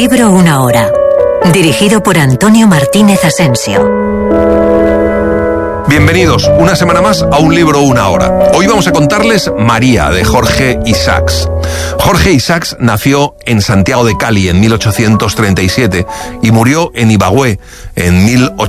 libro una hora. Dirigido por Antonio Martínez Asensio. Bienvenidos una semana más a Un libro una hora. Hoy vamos a contarles María, de Jorge Isaacs. Jorge Isaacs nació en Santiago de Cali en 1837 y murió en Ibagüe en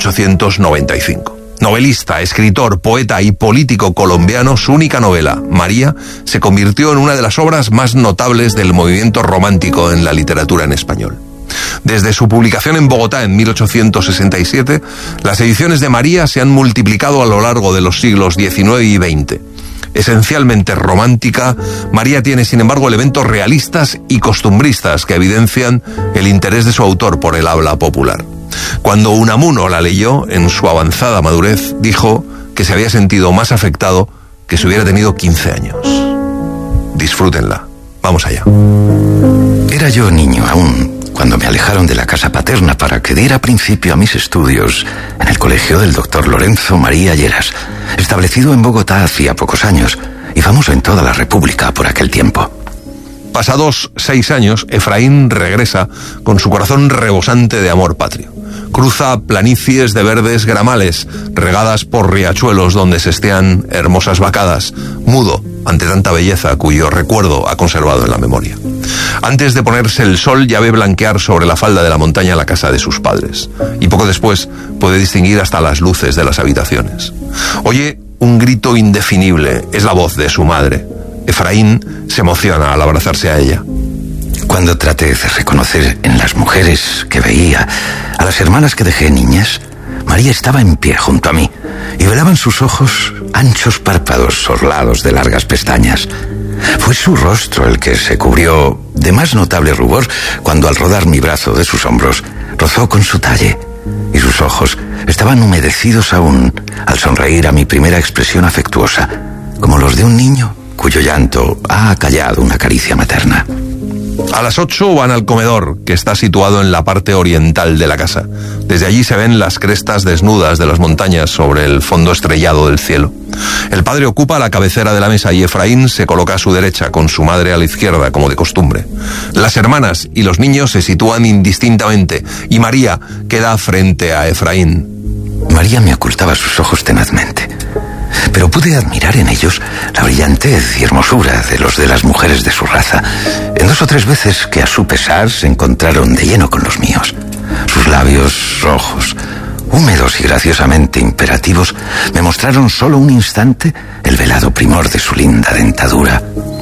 1895. Novelista, escritor, poeta y político colombiano, su única novela, María, se convirtió en una de las obras más notables del movimiento romántico en la literatura en español. Desde su publicación en Bogotá en 1867, las ediciones de María se han multiplicado a lo largo de los siglos XIX y XX. Esencialmente romántica, María tiene, sin embargo, elementos realistas y costumbristas que evidencian el interés de su autor por el habla popular. Cuando Unamuno la leyó, en su avanzada madurez, dijo que se había sentido más afectado que si hubiera tenido 15 años. Disfrútenla. Vamos allá. Era yo niño aún cuando me alejaron de la casa paterna para que diera principio a mis estudios en el colegio del doctor Lorenzo María Lleras, establecido en Bogotá hacía pocos años y famoso en toda la República por aquel tiempo. Pasados 6 años, Efraín regresa con su corazón rebosante de amor patrio. Cruza planicies de verdes gramales, regadas por riachuelos donde sestean hermosas vacadas, mudo ante tanta belleza cuyo recuerdo ha conservado en la memoria. Antes de ponerse el sol ya ve blanquear sobre la falda de la montaña la casa de sus padres, y poco después puede distinguir hasta las luces de las habitaciones. Oye un grito indefinible, es la voz de su madre. Efraín se emociona al abrazarse a ella. Cuando traté de reconocer en las mujeres que veía a las hermanas que dejé niñas, María estaba en pie junto a mí y velaban sus ojos anchos párpados orlados de largas pestañas. Fue su rostro el que se cubrió de más notable rubor cuando, al rodar mi brazo de sus hombros, rozó con su talle, y sus ojos estaban humedecidos aún al sonreír a mi primera expresión afectuosa, como los de un niño cuyo llanto ha acallado una caricia materna. A las 8 van al comedor, que está situado en la parte oriental de la casa. Desde allí se ven las crestas desnudas de las montañas sobre el fondo estrellado del cielo. El padre ocupa la cabecera de la mesa y Efraín se coloca a su derecha, con su madre a la izquierda, como de costumbre. Las hermanas y los niños se sitúan indistintamente y María queda frente a Efraín. María me ocultaba sus ojos tenazmente, pero pude admirar en ellos la brillantez y hermosura de los de las mujeres de su raza, en 2 o 3 veces que a su pesar se encontraron de lleno con los míos. Sus labios rojos, húmedos y graciosamente imperativos, me mostraron solo un instante el velado primor de su linda dentadura.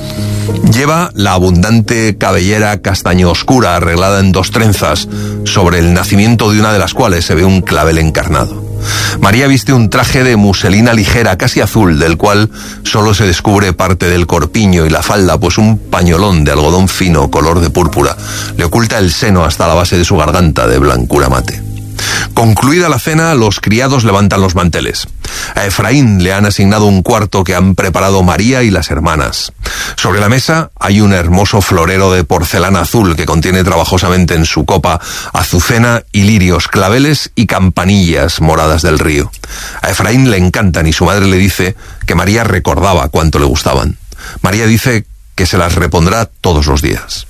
Lleva la abundante cabellera castaño oscura arreglada en 2 trenzas, sobre el nacimiento de una de las cuales se ve un clavel encarnado. María viste un traje de muselina ligera, casi azul, del cual solo se descubre parte del corpiño y la falda, pues un pañolón de algodón fino, color de púrpura, le oculta el seno hasta la base de su garganta de blancura mate. Concluida la cena, los criados levantan los manteles. A Efraín le han asignado un cuarto que han preparado María y las hermanas. Sobre la mesa hay un hermoso florero de porcelana azul que contiene trabajosamente en su copa azucena y lirios, claveles y campanillas moradas del río. A Efraín le encantan y su madre le dice que María recordaba cuánto le gustaban. María dice que se las repondrá todos los días.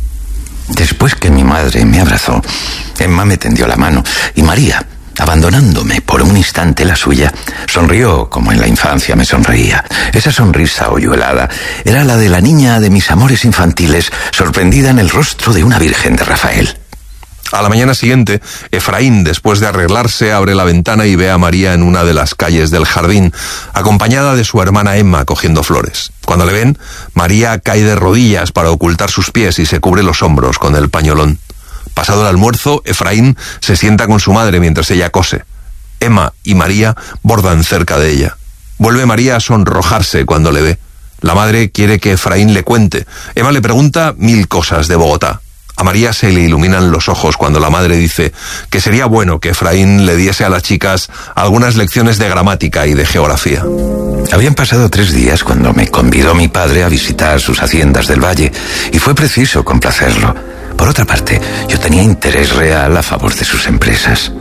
Después que mi madre me abrazó, Emma me tendió la mano y María, abandonándome por un instante la suya, sonrió como en la infancia me sonreía. Esa sonrisa hoyuelada era la de la niña de mis amores infantiles, sorprendida en el rostro de una virgen de Rafael. A la mañana siguiente, Efraín, después de arreglarse, abre la ventana y ve a María en una de las calles del jardín, acompañada de su hermana Emma cogiendo flores. Cuando le ven, María cae de rodillas para ocultar sus pies y se cubre los hombros con el pañolón. Pasado el almuerzo, Efraín se sienta con su madre mientras ella cose. Emma y María bordan cerca de ella. Vuelve María a sonrojarse cuando le ve. La madre quiere que Efraín le cuente. Emma le pregunta 1000 cosas de Bogotá. A María se le iluminan los ojos cuando la madre dice que sería bueno que Efraín le diese a las chicas algunas lecciones de gramática y de geografía. Habían pasado 3 días cuando me convidó mi padre a visitar sus haciendas del valle y fue preciso complacerlo. Por otra parte, yo tenía interés real a favor de sus empresas.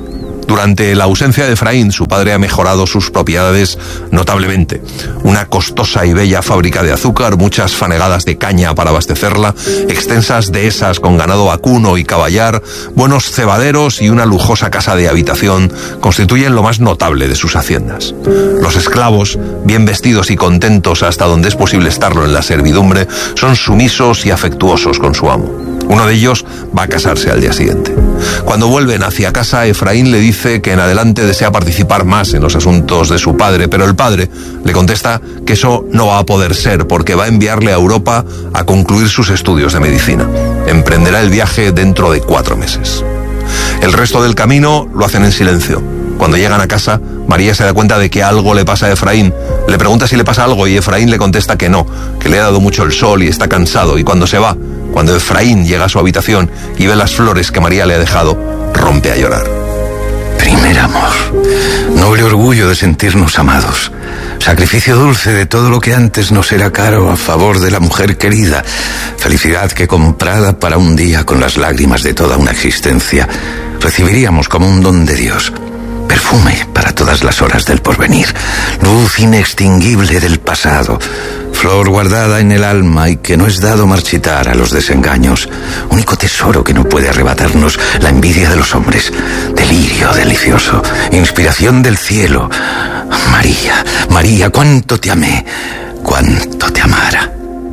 Durante la ausencia de Efraín, su padre ha mejorado sus propiedades notablemente. Una costosa y bella fábrica de azúcar, muchas fanegadas de caña para abastecerla, extensas dehesas con ganado vacuno y caballar, buenos cebaderos y una lujosa casa de habitación constituyen lo más notable de sus haciendas. Los esclavos, bien vestidos y contentos hasta donde es posible estarlo en la servidumbre, son sumisos y afectuosos con su amo. Uno de ellos va a casarse al día siguiente. Cuando vuelven hacia casa, Efraín le dice que en adelante desea participar más en los asuntos de su padre, pero el padre le contesta que eso no va a poder ser porque va a enviarle a Europa a concluir sus estudios de medicina. Emprenderá el viaje dentro de 4 meses. El resto del camino lo hacen en silencio. Cuando llegan a casa, María se da cuenta de que algo le pasa a Efraín. Le pregunta si le pasa algo y Efraín le contesta que no, que le ha dado mucho el sol y está cansado. Y cuando se va, cuando Efraín llega a su habitación y ve las flores que María le ha dejado, rompe a llorar. Primer amor, noble orgullo de sentirnos amados, sacrificio dulce de todo lo que antes nos era caro a favor de la mujer querida, felicidad que comprada para un día con las lágrimas de toda una existencia, recibiríamos como un don de Dios. Perfume para todas las horas del porvenir, luz inextinguible del pasado, flor guardada en el alma y que no es dado marchitar a los desengaños, único tesoro que no puede arrebatarnos la envidia de los hombres, delirio delicioso, inspiración del cielo. María, María, cuánto te amé, cuánto te amara.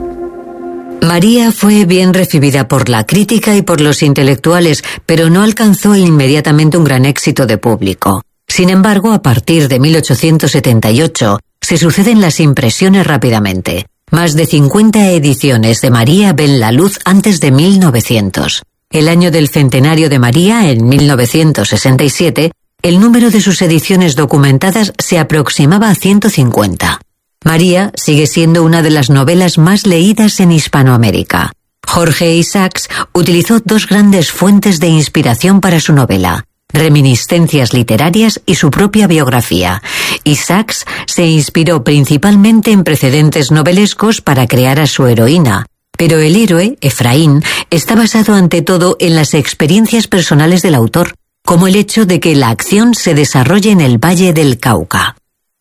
María fue bien recibida por la crítica y por los intelectuales, pero no alcanzó inmediatamente un gran éxito de público. Sin embargo, a partir de 1878, se suceden las impresiones rápidamente. Más de 50 ediciones de María ven la luz antes de 1900. El año del centenario de María, en 1967, el número de sus ediciones documentadas se aproximaba a 150. María sigue siendo una de las novelas más leídas en Hispanoamérica. Jorge Isaacs utilizó 2 grandes fuentes de inspiración para su novela: reminiscencias literarias y su propia biografía. Isaacs se inspiró principalmente en precedentes novelescos para crear a su heroína, pero el héroe, Efraín, está basado ante todo en las experiencias personales del autor, como el hecho de que la acción se desarrolle en el Valle del Cauca.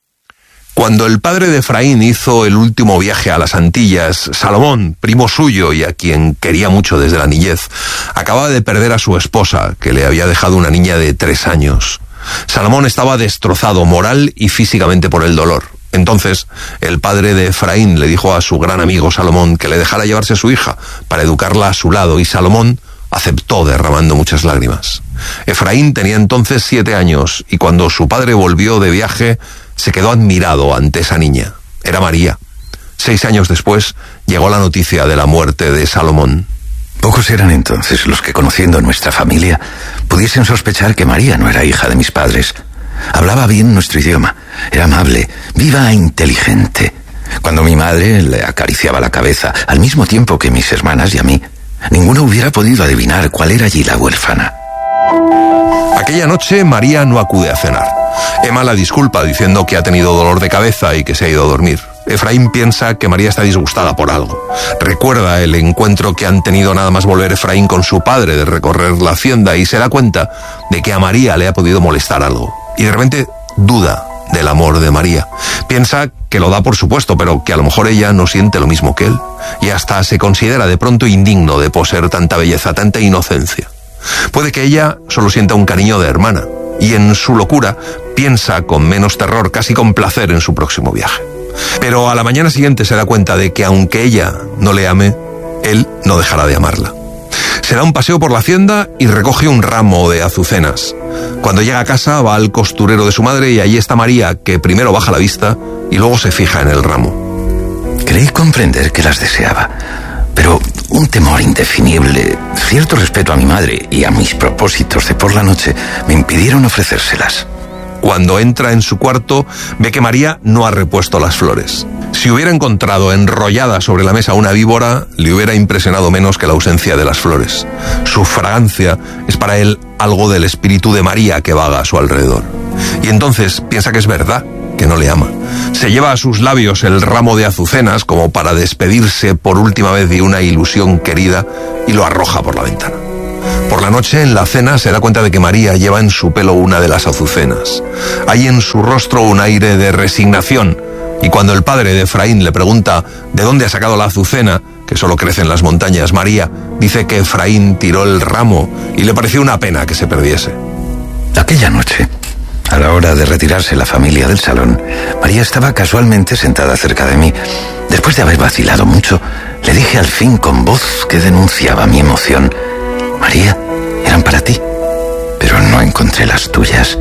Cuando el padre de Efraín hizo el último viaje a las Antillas, Salomón, primo suyo y a quien quería mucho desde la niñez, acababa de perder a su esposa, que le había dejado una niña de 3 años. Salomón estaba destrozado moral y físicamente por el dolor. Entonces, el padre de Efraín le dijo a su gran amigo Salomón que le dejara llevarse a su hija para educarla a su lado, y Salomón aceptó derramando muchas lágrimas. Efraín tenía entonces 7 años y cuando su padre volvió de viaje, se quedó admirado ante esa niña. Era María. 6 años después llegó la noticia de la muerte de Salomón. Pocos eran entonces los que, conociendo nuestra familia, pudiesen sospechar que María no era hija de mis padres. Hablaba bien nuestro idioma, era amable, viva e inteligente. Cuando mi madre le acariciaba la cabeza, al mismo tiempo que mis hermanas y a mí, ninguno hubiera podido adivinar cuál era allí la huérfana. Aquella noche María no acude a cenar. Emma la disculpa diciendo que ha tenido dolor de cabeza y que se ha ido a dormir. Efraín piensa que María está disgustada por algo. Recuerda el encuentro que han tenido nada más volver Efraín con su padre de recorrer la hacienda y se da cuenta de que a María le ha podido molestar algo. Y de repente duda del amor de María. Piensa que lo da por supuesto, pero que a lo mejor ella no siente lo mismo que él. Y hasta se considera de pronto indigno de poseer tanta belleza, tanta inocencia. Puede que ella solo sienta un cariño de hermana. Y en su locura piensa con menos terror, casi con placer, en su próximo viaje. Pero a la mañana siguiente se da cuenta de que aunque ella no le ame, él no dejará de amarla. Se da un paseo por la hacienda y recoge un ramo de azucenas. Cuando llega a casa va al costurero de su madre y allí está María, que primero baja la vista y luego se fija en el ramo. Creí comprender que las deseaba, pero un temor indefinible, cierto respeto a mi madre y a mis propósitos de por la noche me impidieron ofrecérselas. Cuando entra en su cuarto, ve que María no ha repuesto las flores. Si hubiera encontrado enrollada sobre la mesa una víbora, le hubiera impresionado menos que la ausencia de las flores. Su fragancia es para él algo del espíritu de María que vaga a su alrededor. Y entonces piensa que es verdad, que no le ama. Se lleva a sus labios el ramo de azucenas como para despedirse por última vez de una ilusión querida y lo arroja por la ventana. Por la noche, en la cena, se da cuenta de que María lleva en su pelo una de las azucenas. Hay en su rostro un aire de resignación, y cuando el padre de Efraín le pregunta de dónde ha sacado la azucena, que solo crece en las montañas, María dice que Efraín tiró el ramo y le pareció una pena que se perdiese. Aquella noche, a la hora de retirarse la familia del salón, María estaba casualmente sentada cerca de mí. Después de haber vacilado mucho, le dije al fin con voz que denunciaba mi emoción: María, eran para ti, pero no encontré las tuyas.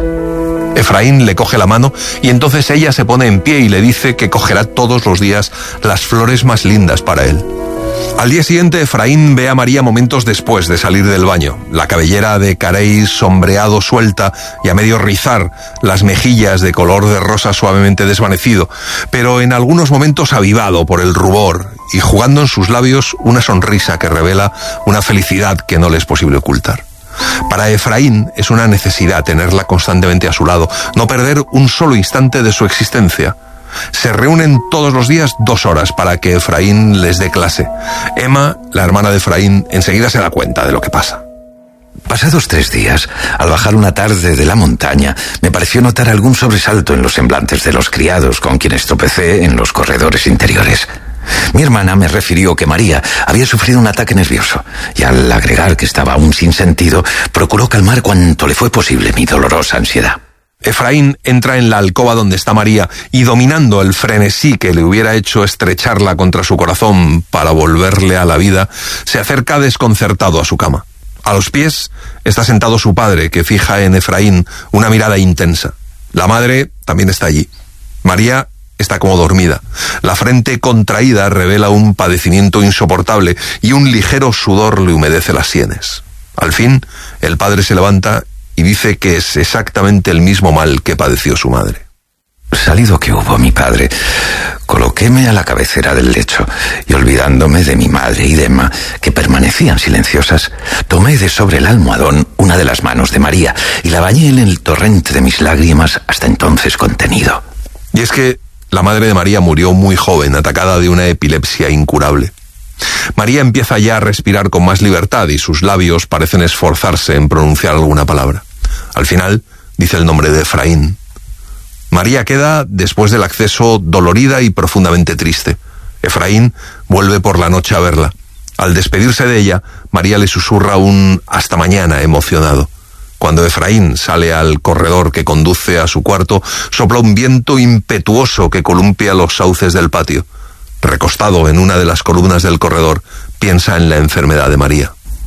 Efraín le coge la mano y entonces ella se pone en pie y le dice que cogerá todos los días las flores más lindas para él. Al día siguiente, Efraín ve a María momentos después de salir del baño. La cabellera de carey sombreado suelta y a medio rizar, las mejillas de color de rosa suavemente desvanecido, pero en algunos momentos avivado por el rubor y jugando en sus labios una sonrisa que revela una felicidad que no le es posible ocultar. Para Efraín es una necesidad tenerla constantemente a su lado, no perder un solo instante de su existencia. Se reúnen todos los días 2 horas para que Efraín les dé clase. Emma, la hermana de Efraín, enseguida se da cuenta de lo que pasa. Pasados 3 días, al bajar una tarde de la montaña, me pareció notar algún sobresalto en los semblantes de los criados con quienes tropecé en los corredores interiores. Mi hermana me refirió que María había sufrido un ataque nervioso y al agregar que estaba aún sin sentido, procuró calmar cuanto le fue posible mi dolorosa ansiedad. Efraín entra en la alcoba donde está María y, dominando el frenesí que le hubiera hecho estrecharla contra su corazón para volverle a la vida, se acerca desconcertado a su cama. A los pies está sentado su padre, que fija en Efraín una mirada intensa. La madre también está allí. María está como dormida. La frente contraída revela un padecimiento insoportable y un ligero sudor le humedece las sienes. Al fin, el padre se levanta y dice que es exactamente el mismo mal que padeció su madre. Salido que hubo mi padre, coloquéme a la cabecera del lecho y, olvidándome de mi madre y de Emma, que permanecían silenciosas, tomé de sobre el almohadón una de las manos de María y la bañé en el torrente de mis lágrimas hasta entonces contenido. Y es que la madre de María murió muy joven, atacada de una epilepsia incurable. María empieza ya a respirar con más libertad y sus labios parecen esforzarse en pronunciar alguna palabra. Al final, dice el nombre de Efraín. María queda, después del acceso, dolorida y profundamente triste. Efraín vuelve por la noche a verla. Al despedirse de ella, María le susurra un «hasta mañana» emocionado. Cuando Efraín sale al corredor que conduce a su cuarto, sopla un viento impetuoso que columpia los sauces del patio. Recostado en una de las columnas del corredor, piensa en la enfermedad de María.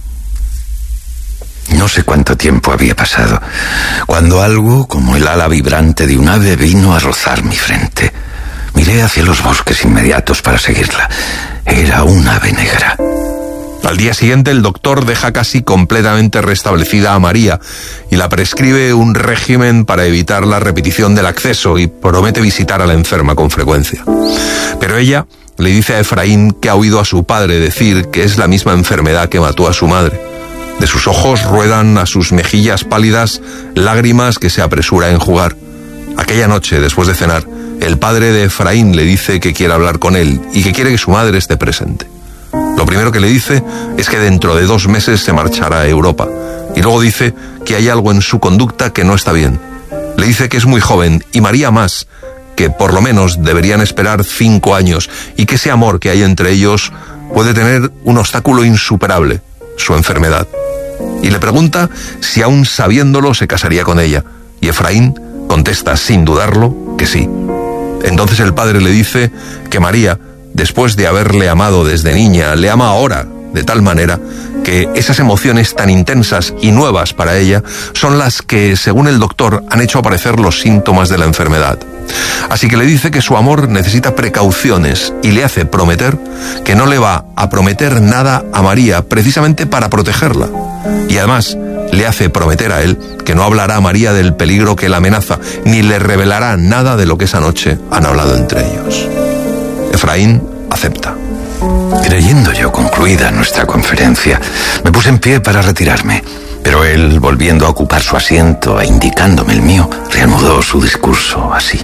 No sé cuánto tiempo había pasado, cuando algo como el ala vibrante de un ave vino a rozar mi frente. Miré hacia los bosques inmediatos para seguirla. Era un ave negra. Al día siguiente, el doctor deja casi completamente restablecida a María y la prescribe un régimen para evitar la repetición del acceso y promete visitar a la enferma con frecuencia. Pero ella le dice a Efraín que ha oído a su padre decir que es la misma enfermedad que mató a su madre. De sus ojos ruedan a sus mejillas pálidas lágrimas que se apresura a enjugar. Aquella noche, después de cenar, el padre de Efraín le dice que quiere hablar con él y que quiere que su madre esté presente. Lo primero que le dice es que dentro de 2 meses se marchará a Europa, y luego dice que hay algo en su conducta que no está bien. Le dice que es muy joven, y María más, que por lo menos deberían esperar 5 años, y que ese amor que hay entre ellos puede tener un obstáculo insuperable, su enfermedad. Y le pregunta si aún sabiéndolo se casaría con ella, y Efraín contesta sin dudarlo que sí. Entonces el padre le dice que María, después de haberle amado desde niña, le ama ahora de tal manera que esas emociones tan intensas y nuevas para ella son las que, según el doctor, han hecho aparecer los síntomas de la enfermedad. Así que le dice que su amor necesita precauciones y le hace prometer que no le va a prometer nada a María precisamente para protegerla. Y además le hace prometer a él que no hablará a María del peligro que la amenaza, ni le revelará nada de lo que esa noche han hablado entre ellos. Efraín acepta. Creyendo yo concluida nuestra conferencia, me puse en pie para retirarme, pero él, volviendo a ocupar su asiento e indicándome el mío, reanudó su discurso así.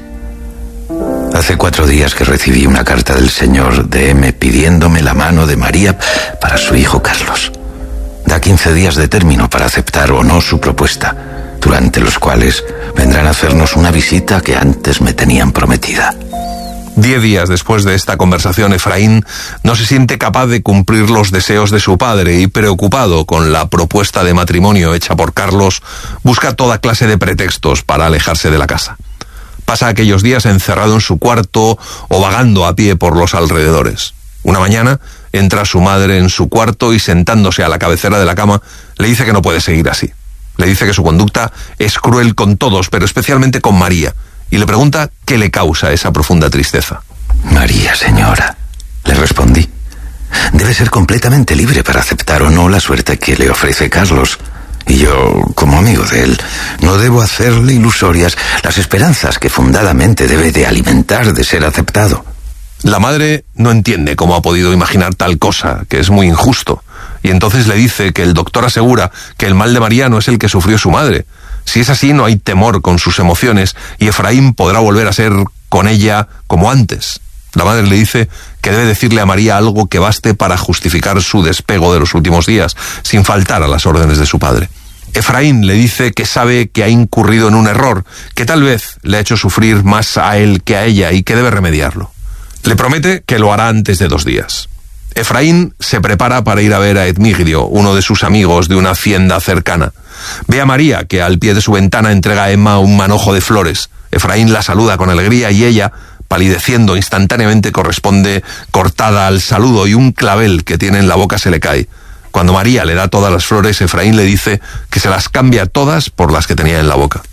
Hace 4 días que recibí una carta del señor D.M. pidiéndome la mano de María para su hijo Carlos. De 15 días de término para aceptar o no su propuesta, durante los cuales vendrán a hacernos una visita que antes me tenían prometida. 10 días después de esta conversación, Efraín no se siente capaz de cumplir los deseos de su padre y, preocupado con la propuesta de matrimonio hecha por Carlos, busca toda clase de pretextos para alejarse de la casa. Pasa aquellos días encerrado en su cuarto o vagando a pie por los alrededores. Una mañana entra su madre en su cuarto y, sentándose a la cabecera de la cama, le dice que no puede seguir así. Le dice que su conducta es cruel con todos, pero especialmente con María, y le pregunta qué le causa esa profunda tristeza. María, señora, le respondí, debe ser completamente libre para aceptar o no la suerte que le ofrece Carlos. Y yo, como amigo de él, no debo hacerle ilusorias las esperanzas que fundadamente debe de alimentar de ser aceptado. La madre no entiende cómo ha podido imaginar tal cosa, que es muy injusto, y entonces le dice que el doctor asegura que el mal de María no es el que sufrió su madre. Si es así, no hay temor con sus emociones y Efraín podrá volver a ser con ella como antes. La madre le dice que debe decirle a María algo que baste para justificar su despego de los últimos días, sin faltar a las órdenes de su padre. Efraín le dice que sabe que ha incurrido en un error, que tal vez le ha hecho sufrir más a él que a ella y que debe remediarlo. Le promete que lo hará antes de 2 días. Efraín se prepara para ir a ver a Edmigdio, uno de sus amigos de una hacienda cercana. Ve a María, que al pie de su ventana entrega a Emma un manojo de flores. Efraín la saluda con alegría y ella, palideciendo instantáneamente, corresponde cortada al saludo y un clavel que tiene en la boca se le cae. Cuando María le da todas las flores, Efraín le dice que se las cambia todas por las que tenía en la boca.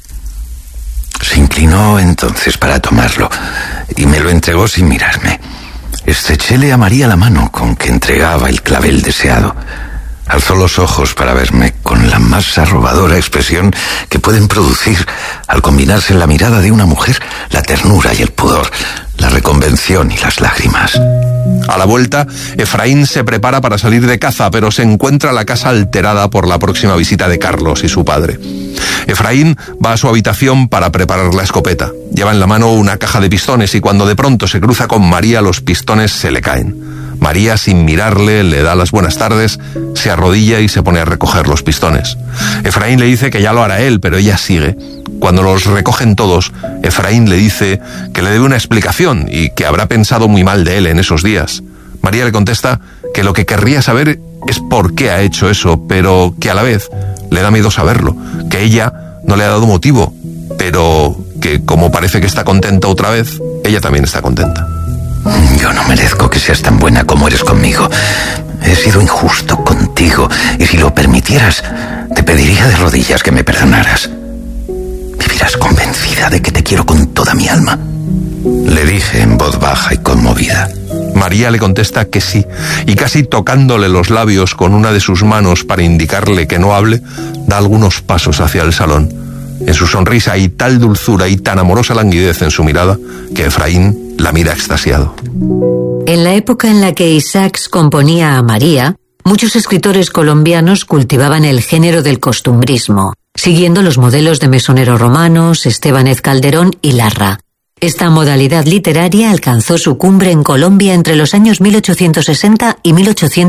Se inclinó entonces para tomarlo y me lo entregó sin mirarme. Estrechéle a María la mano con que entregaba el clavel deseado. Alzó los ojos para verme con la más arrobadora expresión que pueden producir, al combinarse en la mirada de una mujer, la ternura y el pudor, la reconvención y las lágrimas. A la vuelta, Efraín se prepara para salir de caza, pero se encuentra la casa alterada por la próxima visita de Carlos y su padre. Efraín va a su habitación para preparar la escopeta. Lleva en la mano una caja de pistones y cuando de pronto se cruza con María, los pistones se le caen. María, sin mirarle, le da las buenas tardes, se arrodilla y se pone a recoger los pistones. Efraín le dice que ya lo hará él, pero ella sigue. Cuando los recogen todos, Efraín le dice que le debe una explicación y que habrá pensado muy mal de él en esos días. María le contesta que lo que querría saber es por qué ha hecho eso, pero que a la vez le da miedo saberlo, que ella no le ha dado motivo, pero que como parece que está contenta otra vez, ella también está contenta. Yo no merezco que seas tan buena como eres conmigo. He sido injusto contigo y si lo permitieras, te pediría de rodillas que me perdonaras. ¿Vivirás convencida de que te quiero con toda mi alma?, le dije en voz baja y conmovida. María le contesta que sí, y casi tocándole los labios con una de sus manos para indicarle que no hable, da algunos pasos hacia el salón. En su sonrisa hay tal dulzura y tan amorosa languidez en su mirada que Efraín la mira extasiado. En la época en la que Isaacs componía a María, muchos escritores colombianos cultivaban el género del costumbrismo, siguiendo los modelos de Mesonero Romanos, Estebáñez Calderón y Larra. Esta modalidad literaria alcanzó su cumbre en Colombia entre los años 1860 y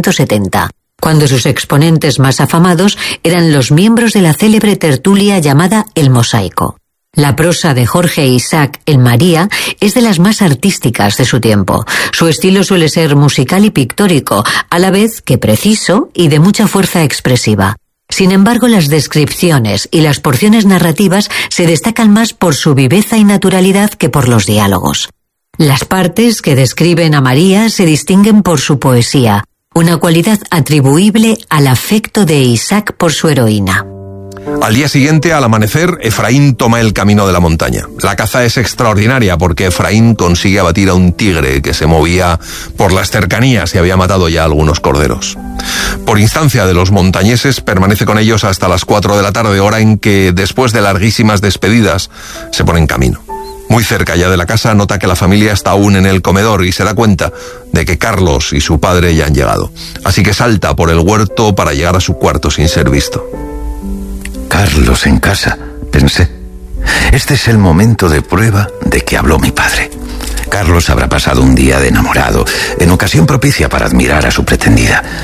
1870, cuando sus exponentes más afamados eran los miembros de la célebre tertulia llamada El Mosaico. La prosa de Jorge Isaac, el María, es de las más artísticas de su tiempo. Su estilo suele ser musical y pictórico, a la vez que preciso y de mucha fuerza expresiva. Sin embargo, las descripciones y las porciones narrativas se destacan más por su viveza y naturalidad que por los diálogos. Las partes que describen a María se distinguen por su poesía, una cualidad atribuible al afecto de Isaac por su heroína. Al día siguiente, al amanecer, Efraín toma el camino de la montaña. La caza es extraordinaria porque Efraín consigue abatir a un tigre que se movía por las cercanías y había matado ya algunos corderos. Por instancia de los montañeses, permanece con ellos hasta las 4 de la tarde, hora en que, después de larguísimas despedidas, se pone en camino. Muy cerca ya de la casa, nota que la familia está aún en el comedor y se da cuenta de que Carlos y su padre ya han llegado. Así que salta por el huerto para llegar a su cuarto sin ser visto. Carlos en casa, pensé. Este es el momento de prueba de que habló mi padre. Carlos habrá pasado un día de enamorado, en ocasión propicia para admirar a su pretendida.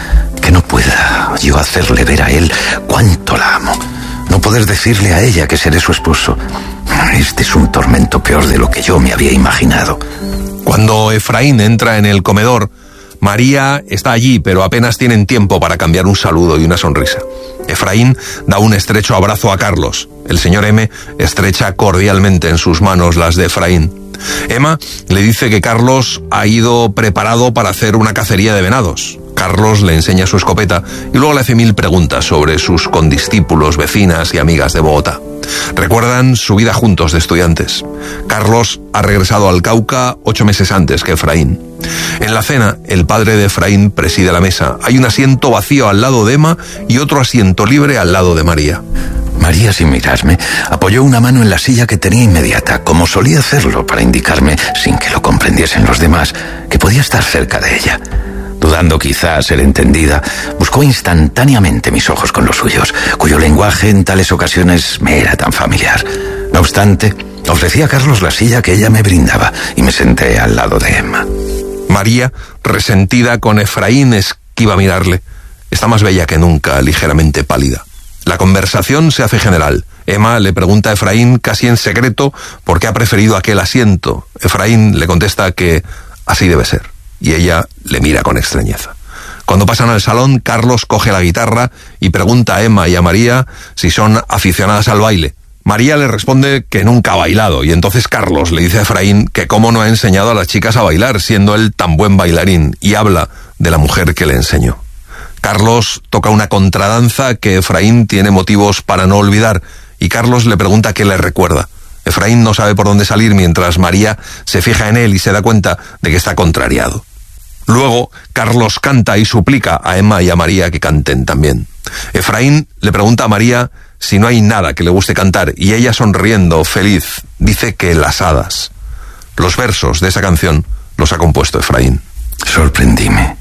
Que no pueda yo hacerle ver a él cuánto la amo. No poder decirle a ella que seré su esposo. Este es un tormento peor de lo que yo me había imaginado. Cuando Efraín entra en el comedor, María está allí, pero apenas tienen tiempo para cambiar un saludo y una sonrisa. Efraín da un estrecho abrazo a Carlos. El señor M estrecha cordialmente en sus manos las de Efraín. Emma le dice que Carlos ha ido preparado para hacer una cacería de venados. Carlos le enseña su escopeta y luego le hace 1000 preguntas sobre sus condiscípulos, vecinas y amigas de Bogotá. Recuerdan su vida juntos de estudiantes. Carlos ha regresado al Cauca 8 meses antes que Efraín. En la cena, el padre de Efraín preside la mesa. Hay un asiento vacío al lado de Emma y otro asiento libre al lado de María. María, sin mirarme, apoyó una mano en la silla que tenía inmediata, como solía hacerlo para indicarme, sin que lo comprendiesen los demás, que podía estar cerca de ella. Dudando quizás ser entendida, buscó instantáneamente mis ojos con los suyos, cuyo lenguaje en tales ocasiones me era tan familiar. No obstante, ofrecí a Carlos la silla que ella me brindaba y me senté al lado de Emma. María, resentida con Efraín, esquiva mirarle. Está más bella que nunca, ligeramente pálida. La conversación se hace general. Emma le pregunta a Efraín, casi en secreto, por qué ha preferido aquel asiento. Efraín le contesta que así debe ser, y ella le mira con extrañeza. Cuando pasan al salón, Carlos coge la guitarra y pregunta a Emma y a María si son aficionadas al baile. María le responde que nunca ha bailado, y entonces Carlos le dice a Efraín que cómo no ha enseñado a las chicas a bailar, siendo él tan buen bailarín, y habla de la mujer que le enseñó. Carlos toca una contradanza que Efraín tiene motivos para no olvidar, y Carlos le pregunta qué le recuerda. Efraín no sabe por dónde salir mientras María se fija en él y se da cuenta de que está contrariado. Luego, Carlos canta y suplica a Emma y a María que canten también. Efraín le pregunta a María si no hay nada que le guste cantar, y ella, sonriendo, feliz, dice que Las hadas. Los versos de esa canción los ha compuesto Efraín. Sorprendíme,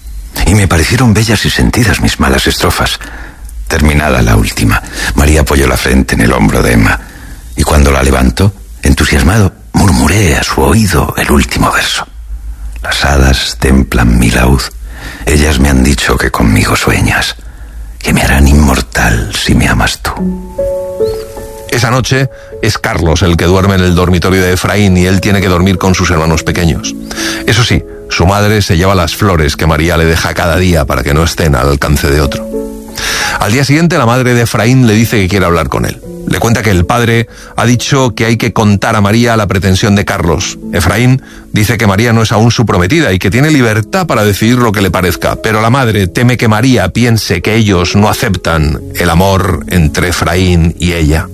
y me parecieron bellas y sentidas mis malas estrofas. Terminada la última, María apoyó la frente en el hombro de Emma, y cuando la levantó, entusiasmado, murmuré a su oído el último verso. Las hadas templan mi laúd, ellas me han dicho que conmigo sueñas, que me harán inmortal si me amas tú. Esa noche es Carlos el que duerme en el dormitorio de Efraín y él tiene que dormir con sus hermanos pequeños. Eso sí, su madre se lleva las flores que María le deja cada día para que no estén al alcance de otro. Al día siguiente, la madre de Efraín le dice que quiere hablar con él. Le cuenta que el padre ha dicho que hay que contar a María la pretensión de Carlos. Efraín dice que María no es aún su prometida y que tiene libertad para decidir lo que le parezca, pero la madre teme que María piense que ellos no aceptan el amor entre Efraín y ella.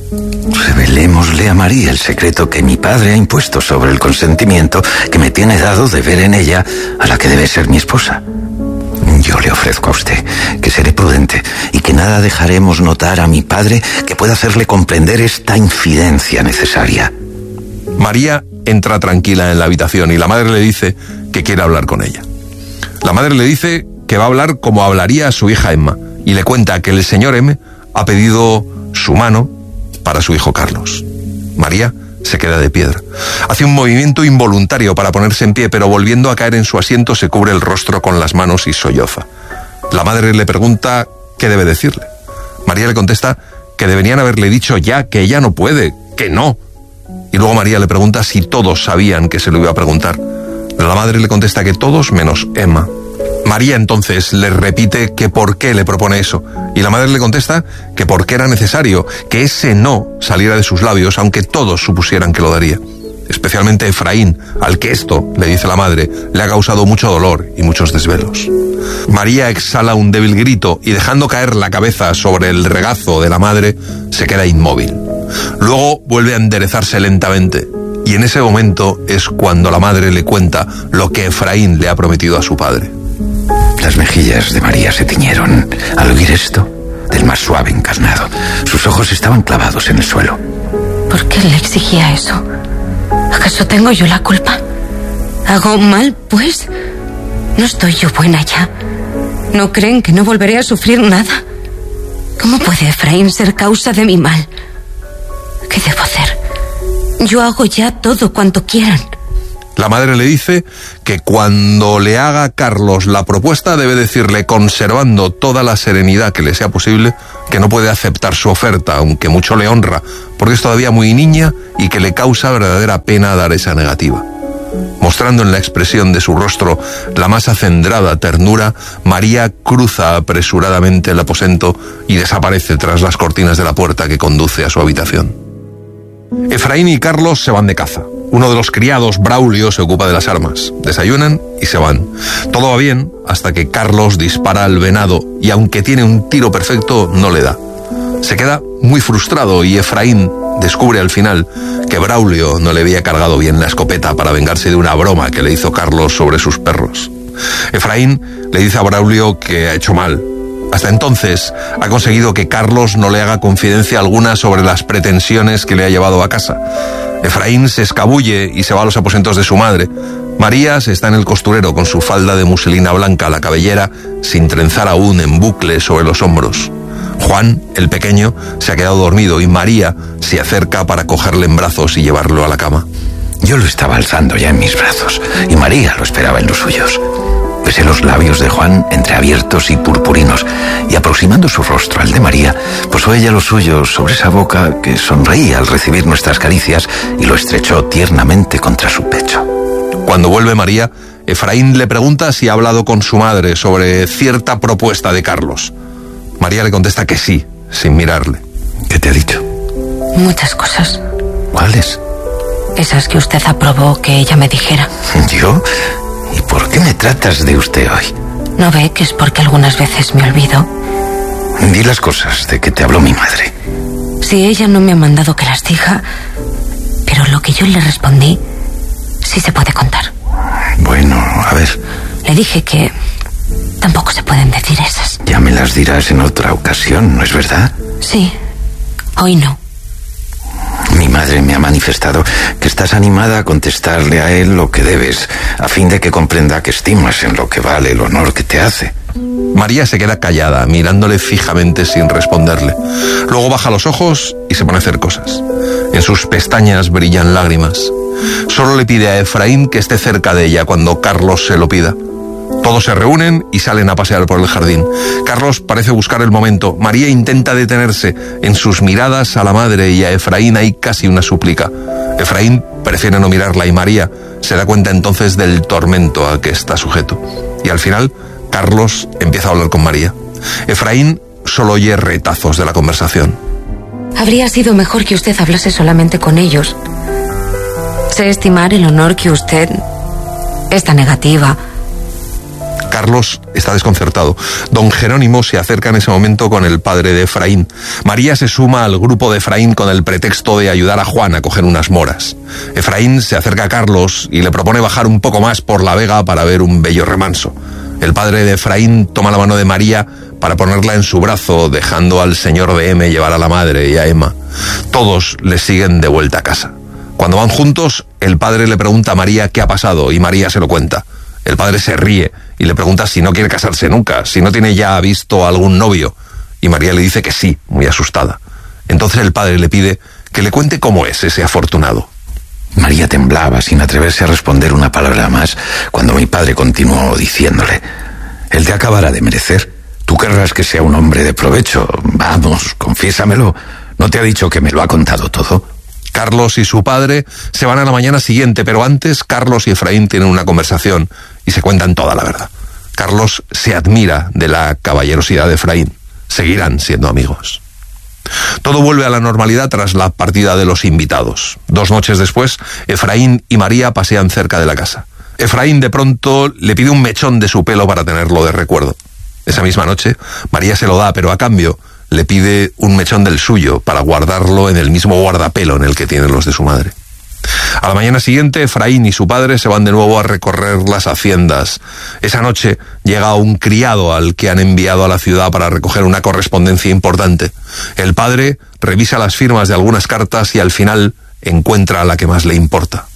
Revelémosle a María el secreto que mi padre ha impuesto sobre el consentimiento que me tiene dado de ver en ella a la que debe ser mi esposa. Yo le ofrezco a usted que seré prudente y que nada dejaremos notar a mi padre que pueda hacerle comprender esta infidencia necesaria. María entra tranquila en la habitación y la madre le dice que quiere hablar con ella. La madre le dice que va a hablar como hablaría a su hija Emma y le cuenta que el señor M ha pedido su mano para su hijo Carlos. María se queda de piedra. Hace un movimiento involuntario para ponerse en pie, pero volviendo a caer en su asiento se cubre el rostro con las manos y solloza. La madre le pregunta qué debe decirle. María le contesta que deberían haberle dicho ya que ella no puede, que no. Y luego María le pregunta si todos sabían que se lo iba a preguntar. La madre le contesta que todos menos Emma. María entonces le repite que por qué le propone eso, y la madre le contesta que porque era necesario que ese no saliera de sus labios, aunque todos supusieran que lo daría. Especialmente Efraín, al que esto, le dice la madre, le ha causado mucho dolor y muchos desvelos. María exhala un débil grito y, dejando caer la cabeza sobre el regazo de la madre, se queda inmóvil. Luego vuelve a enderezarse lentamente, y en ese momento es cuando la madre le cuenta lo que Efraín le ha prometido a su padre. Las mejillas de María se tiñeron al oír esto del más suave encarnado. Sus ojos estaban clavados en el suelo. ¿Por qué le exigía eso? ¿Acaso tengo yo la culpa? ¿Hago mal, pues? ¿No estoy yo buena ya? ¿No creen que no volveré a sufrir nada? ¿Cómo puede Efraín ser causa de mi mal? ¿Qué debo hacer? Yo hago ya todo cuanto quieran. La madre le dice que cuando le haga Carlos la propuesta debe decirle, conservando toda la serenidad que le sea posible, que no puede aceptar su oferta, aunque mucho le honra, porque es todavía muy niña y que le causa verdadera pena dar esa negativa. Mostrando en la expresión de su rostro la más acendrada ternura, María cruza apresuradamente el aposento y desaparece tras las cortinas de la puerta que conduce a su habitación. Efraín y Carlos se van de caza. Uno de los criados, Braulio, se ocupa de las armas. Desayunan y se van. Todo va bien hasta que Carlos dispara al venado y aunque tiene un tiro perfecto, no le da. Se queda muy frustrado y Efraín descubre al final que Braulio no le había cargado bien la escopeta para vengarse de una broma que le hizo Carlos sobre sus perros. Efraín le dice a Braulio que ha hecho mal. Hasta entonces ha conseguido que Carlos no le haga confidencia alguna sobre las pretensiones que le ha llevado a casa. Efraín se escabulle y se va a los aposentos de su madre. María se está en el costurero con su falda de muselina blanca, la cabellera sin trenzar aún, en bucle sobre los hombros. Juan, el pequeño, se ha quedado dormido y María se acerca para cogerle en brazos y llevarlo a la cama. Yo lo estaba alzando ya en mis brazos y María lo esperaba en los suyos. Besé los labios de Juan entreabiertos y purpurinos y aproximando su rostro al de María, posó ella los suyos sobre esa boca que sonreía al recibir nuestras caricias y lo estrechó tiernamente contra su pecho. Cuando vuelve María, Efraín le pregunta si ha hablado con su madre sobre cierta propuesta de Carlos. María le contesta que sí, sin mirarle. ¿Qué te ha dicho? Muchas cosas. ¿Cuáles? Esas que usted aprobó que ella me dijera. ¿Yo? ¿Y por qué me tratas de usted hoy? ¿No ve que es porque algunas veces me olvido? Di las cosas de que te habló mi madre. Si ella no me ha mandado que las diga, pero lo que yo le respondí sí se puede contar. Bueno, a ver. Le dije que tampoco se pueden decir esas. Ya me las dirás en otra ocasión, ¿no es verdad? Sí, hoy no. Mi madre me ha manifestado que estás animada a contestarle a él lo que debes, a fin de que comprenda que estimas en lo que vale el honor que te hace. María se queda callada, mirándole fijamente sin responderle. Luego baja los ojos y se pone a hacer cosas. En sus pestañas brillan lágrimas. Solo le pide a Efraín que esté cerca de ella cuando Carlos se lo pida. Todos se reúnen y salen a pasear por el jardín. Carlos parece buscar el momento. María intenta detenerse. En sus miradas a la madre y a Efraín hay casi una súplica. Efraín prefiere no mirarla y María se da cuenta entonces del tormento a que está sujeto. Y al final, Carlos empieza a hablar con María. Efraín solo oye retazos de la conversación. Habría sido mejor que usted hablase solamente con ellos. Sé estimar el honor que usted... Esta negativa... Carlos está desconcertado. Don Jerónimo se acerca en ese momento con el padre de Efraín. María se suma al grupo de Efraín con el pretexto de ayudar a Juan a coger unas moras. Efraín se acerca a Carlos y le propone bajar un poco más por la vega para ver un bello remanso. El padre de Efraín toma la mano de María para ponerla en su brazo, dejando al señor de M llevar a la madre y a Emma. Todos le siguen de vuelta a casa. Cuando van juntos, el padre le pregunta a María qué ha pasado y María se lo cuenta. El padre se ríe y le pregunta si no quiere casarse nunca, si no tiene ya visto a algún novio. Y María le dice que sí, muy asustada. Entonces el padre le pide que le cuente cómo es ese afortunado. María temblaba sin atreverse a responder una palabra más cuando mi padre continuó diciéndole: él te acabará de merecer. Tú querrás que sea un hombre de provecho. Vamos, confiésamelo. ¿No te ha dicho que me lo ha contado todo? Carlos y su padre se van a la mañana siguiente, pero antes Carlos y Efraín tienen una conversación y se cuentan toda la verdad. Carlos se admira de la caballerosidad de Efraín. Seguirán siendo amigos. Todo vuelve a la normalidad tras la partida de los invitados. 2 noches después, Efraín y María pasean cerca de la casa. Efraín de pronto le pide un mechón de su pelo para tenerlo de recuerdo. Esa misma noche, María se lo da, pero a cambio le pide un mechón del suyo para guardarlo en el mismo guardapelo en el que tienen los de su madre. A la mañana siguiente, Efraín y su padre se van de nuevo a recorrer las haciendas. Esa noche llega un criado al que han enviado a la ciudad para recoger una correspondencia importante. El padre revisa las firmas de algunas cartas y al final encuentra la que más le importa.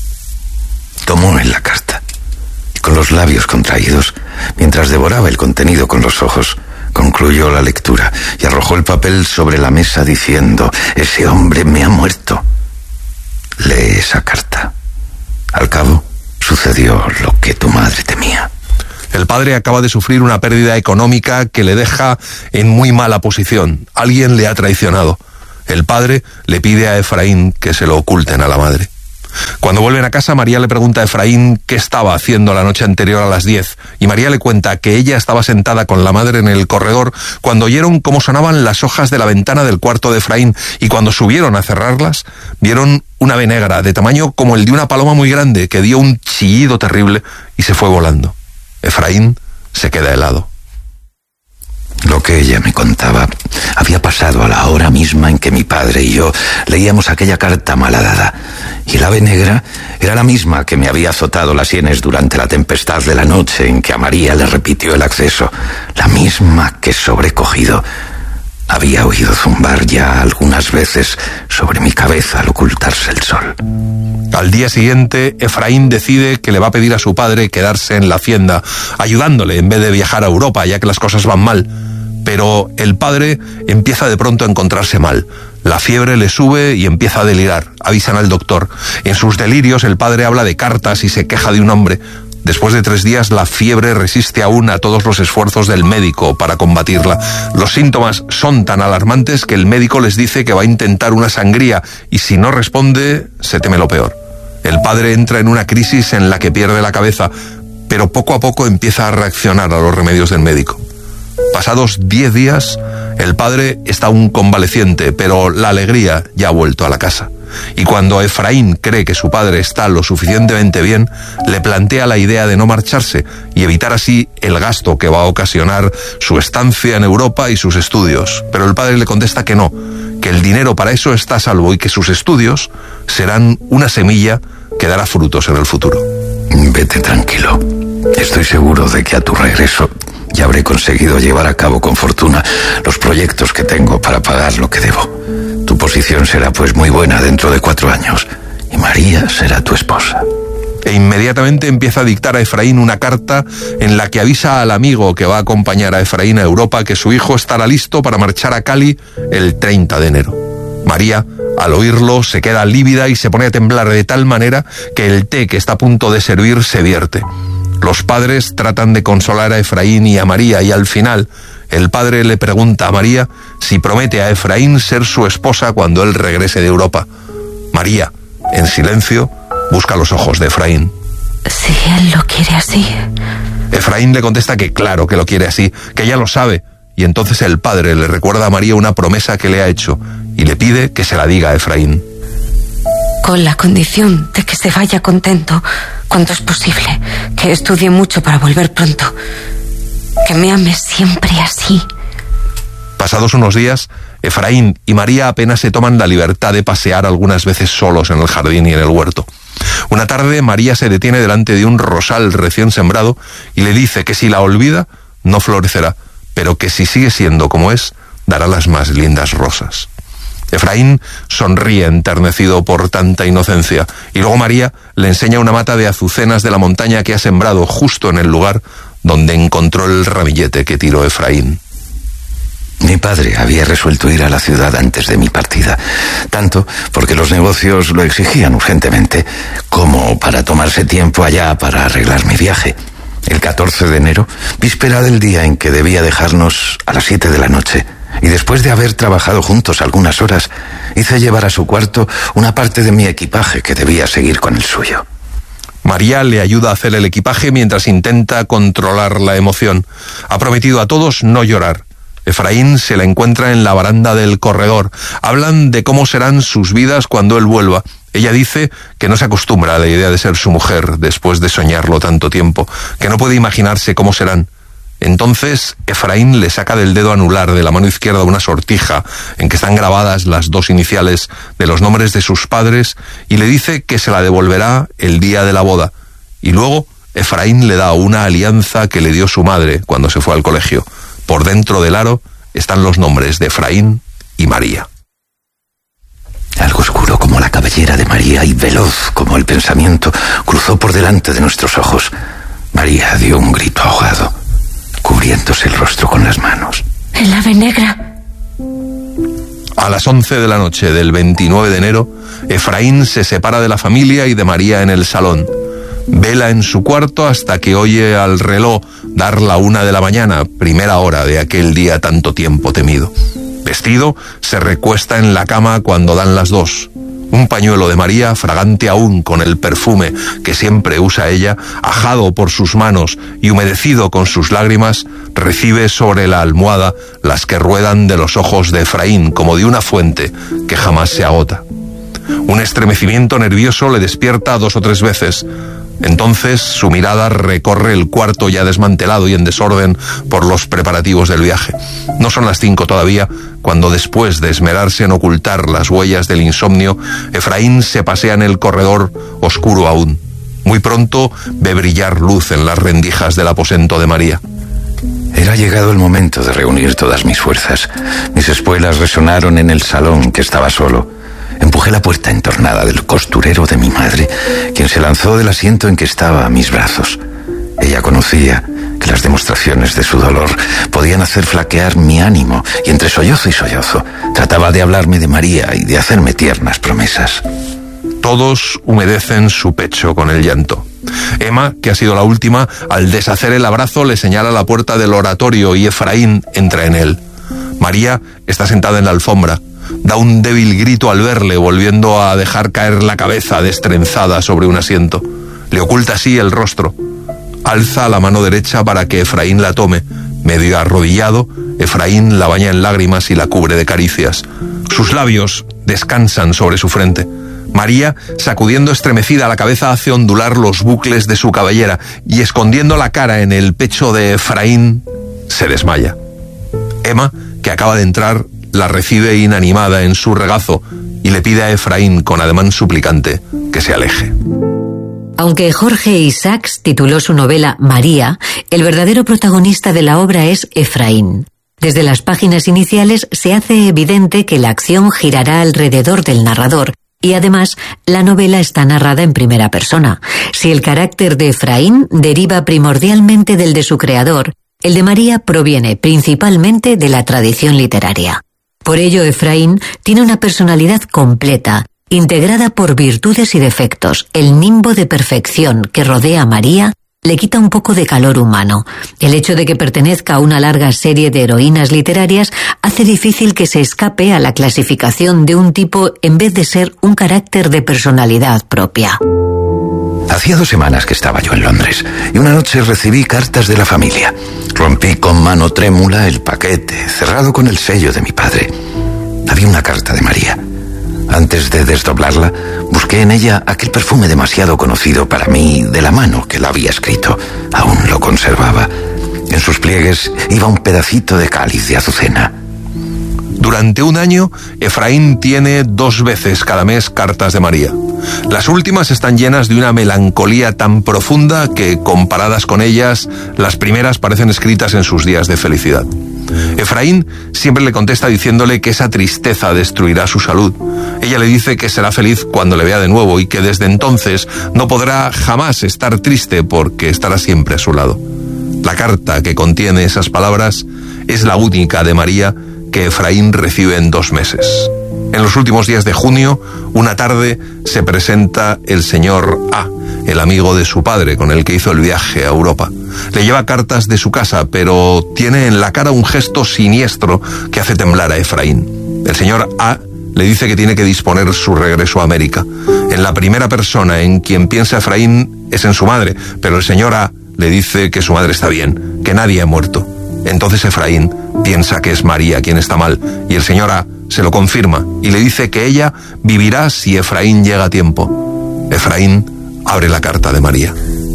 Tomó en la carta y con los labios contraídos, mientras devoraba el contenido con los ojos, concluyó la lectura y arrojó el papel sobre la mesa diciendo: ese hombre me ha muerto. Lee esa carta. Al cabo, sucedió lo que tu madre temía. El padre acaba de sufrir una pérdida económica que le deja en muy mala posición. Alguien le ha traicionado. El padre le pide a Efraín que se lo oculten a la madre. Cuando vuelven a casa, María le pregunta a Efraín qué estaba haciendo la noche anterior a las 10, y María le cuenta que ella estaba sentada con la madre en el corredor cuando oyeron cómo sonaban las hojas de la ventana del cuarto de Efraín, y cuando subieron a cerrarlas, vieron una ave negra de tamaño como el de una paloma muy grande que dio un chillido terrible y se fue volando. Efraín se queda helado. Lo que ella me contaba había pasado a la hora misma en que mi padre y yo leíamos aquella carta malhadada, y el ave negra era la misma que me había azotado las sienes durante la tempestad de la noche en que a María le repitió el acceso, la misma que, sobrecogido, había oído zumbar ya algunas veces sobre mi cabeza al ocultarse el sol. Al día siguiente, Efraín decide que le va a pedir a su padre quedarse en la hacienda, ayudándole en vez de viajar a Europa, ya que las cosas van mal. Pero el padre empieza de pronto a encontrarse mal. La fiebre le sube y empieza a delirar. Avisan al doctor. En sus delirios, el padre habla de cartas y se queja de un hombre. Después de 3 días, la fiebre resiste aún a todos los esfuerzos del médico para combatirla. Los síntomas son tan alarmantes que el médico les dice que va a intentar una sangría, y si no responde, se teme lo peor. El padre entra en una crisis en la que pierde la cabeza, pero poco a poco empieza a reaccionar a los remedios del médico. Pasados 10 días, el padre está aún convaleciente, pero la alegría ya ha vuelto a la casa. Y cuando Efraín cree que su padre está lo suficientemente bien, le plantea la idea de no marcharse y evitar así el gasto que va a ocasionar su estancia en Europa y sus estudios. Pero el padre le contesta que no, que el dinero para eso está a salvo y que sus estudios serán una semilla que dará frutos en el futuro. Vete tranquilo. Estoy seguro de que a tu regreso ya habré conseguido llevar a cabo con fortuna los proyectos que tengo para pagar lo que debo. Tu posición será pues muy buena dentro de 4 años, y María será tu esposa. E inmediatamente empieza a dictar a Efraín una carta en la que avisa al amigo que va a acompañar a Efraín a Europa que su hijo estará listo para marchar a Cali el 30 de enero. María, al oírlo, se queda lívida y se pone a temblar de tal manera que el té que está a punto de servir se vierte. Los padres tratan de consolar a Efraín y a María, y al final el padre le pregunta a María si promete a Efraín ser su esposa cuando él regrese de Europa. María, en silencio, busca los ojos de Efraín. Si él lo quiere así. Efraín le contesta que claro que lo quiere así, que ella lo sabe, y entonces el padre le recuerda a María una promesa que le ha hecho y le pide que se la diga a Efraín. Con la condición de que se vaya contento cuanto es posible, que estudie mucho para volver pronto, que me ame siempre así. Pasados unos días, Efraín y María apenas se toman la libertad de pasear algunas veces solos en el jardín y en el huerto. Una tarde, María se detiene delante de un rosal recién sembrado y le dice que si la olvida, no florecerá, pero que si sigue siendo como es, dará las más lindas rosas. Efraín sonríe enternecido por tanta inocencia, y luego María le enseña una mata de azucenas de la montaña que ha sembrado justo en el lugar donde encontró el ramillete que tiró Efraín. Mi padre había resuelto ir a la ciudad antes de mi partida, tanto porque los negocios lo exigían urgentemente, como para tomarse tiempo allá para arreglar mi viaje. El 14 de enero, víspera del día en que debía dejarnos a las 7 de la noche, y después de haber trabajado juntos algunas horas, hice llevar a su cuarto una parte de mi equipaje que debía seguir con el suyo. María le ayuda a hacer el equipaje mientras intenta controlar la emoción. Ha prometido a todos no llorar. Efraín se la encuentra en la baranda del corredor. Hablan de cómo serán sus vidas cuando él vuelva. Ella dice que no se acostumbra a la idea de ser su mujer después de soñarlo tanto tiempo, que no puede imaginarse cómo serán. Entonces Efraín le saca del dedo anular de la mano izquierda una sortija en que están grabadas las 2 iniciales de los nombres de sus padres y le dice que se la devolverá el día de la boda. Y luego Efraín le da una alianza que le dio su madre cuando se fue al colegio. Por dentro del aro están los nombres de Efraín y María. Algo oscuro como la cabellera de María y veloz como el pensamiento cruzó por delante de nuestros ojos. María dio un grito ahogado, cubriéndose el rostro con las manos. El ave negra. A las 11 de la noche del 29 de enero, Efraín se separa de la familia y de María en el salón. Vela en su cuarto hasta que oye al reloj dar la 1 de la mañana, primera hora de aquel día tanto tiempo temido. Vestido, se recuesta en la cama cuando dan las 2. Un pañuelo de María, fragante aún con el perfume que siempre usa ella, ajado por sus manos y humedecido con sus lágrimas, recibe sobre la almohada las que ruedan de los ojos de Efraín como de una fuente que jamás se agota. Un estremecimiento nervioso le despierta 2 o 3 veces. Entonces su mirada recorre el cuarto ya desmantelado y en desorden por los preparativos del viaje. No son las 5 todavía, cuando después de esmerarse en ocultar las huellas del insomnio, Efraín se pasea en el corredor oscuro aún. Muy pronto ve brillar luz en las rendijas del aposento de María. Era llegado el momento de reunir todas mis fuerzas. Mis espuelas resonaron en el salón, que estaba solo. Empujé la puerta entornada del costurero de mi madre, quien se lanzó del asiento en que estaba a mis brazos. Ella conocía que las demostraciones de su dolor podían hacer flaquear mi ánimo, y entre sollozo y sollozo trataba de hablarme de María y de hacerme tiernas promesas. Todos humedecen su pecho con el llanto. Emma, que ha sido la última, al deshacer el abrazo le señala la puerta del oratorio y Efraín entra en él. María está sentada en la alfombra. Da un débil grito al verle, volviendo a dejar caer la cabeza destrenzada sobre un asiento. Le oculta así el rostro. Alza la mano derecha para que Efraín la tome. Medio arrodillado, Efraín la baña en lágrimas y la cubre de caricias. Sus labios descansan sobre su frente. María, sacudiendo estremecida la cabeza, hace ondular los bucles de su cabellera y, escondiendo la cara en el pecho de Efraín, se desmaya. Emma, que acaba de entrar, la recibe inanimada en su regazo y le pide a Efraín con ademán suplicante que se aleje. Aunque Jorge Isaacs tituló su novela María, el verdadero protagonista de la obra es Efraín. Desde las páginas iniciales se hace evidente que la acción girará alrededor del narrador y además la novela está narrada en primera persona. Si el carácter de Efraín deriva primordialmente del de su creador, el de María proviene principalmente de la tradición literaria. Por ello, Efraín tiene una personalidad completa, integrada por virtudes y defectos. El nimbo de perfección que rodea a María le quita un poco de calor humano. El hecho de que pertenezca a una larga serie de heroínas literarias hace difícil que se escape a la clasificación de un tipo en vez de ser un carácter de personalidad propia. Hacía 2 semanas que estaba yo en Londres y una noche recibí cartas de la familia. Rompí con mano trémula el paquete, cerrado con el sello de mi padre. Había una carta de María. Antes de desdoblarla, busqué en ella aquel perfume demasiado conocido para mí de la mano que la había escrito. Aún lo conservaba. En sus pliegues iba un pedacito de cáliz de azucena. Durante un año, Efraín tiene 2 veces cada mes cartas de María. Las últimas están llenas de una melancolía tan profunda que, comparadas con ellas, las primeras parecen escritas en sus días de felicidad. Efraín siempre le contesta diciéndole que esa tristeza destruirá su salud. Ella le dice que será feliz cuando le vea de nuevo y que desde entonces no podrá jamás estar triste porque estará siempre a su lado. La carta que contiene esas palabras es la única de María que Efraín recibe en 2 meses. En los últimos días de junio, una tarde, se presenta el señor A, el amigo de su padre con el que hizo el viaje a Europa. Le lleva cartas de su casa, pero tiene en la cara un gesto siniestro que hace temblar a Efraín. El señor A le dice que tiene que disponer su regreso a América. En la primera persona en quien piensa Efraín es en su madre, pero el señor A le dice que su madre está bien, que nadie ha muerto. Entonces Efraín piensa que es María quien está mal, y el señor A se lo confirma y le dice que ella vivirá si Efraín llega a tiempo. Efraín abre la carta de María.